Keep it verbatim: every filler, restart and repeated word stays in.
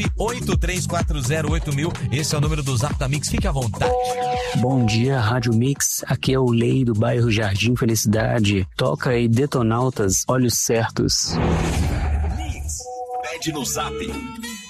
oito três quatro zero oito mil. Esse é o número do Zap da Mix. Fique à vontade. Bom dia, Rádio Mix. Aqui é o Lei do bairro Jardim Felicidade. Toca aí Detonautas, Olhos Certos. Mix. Pede no Zap.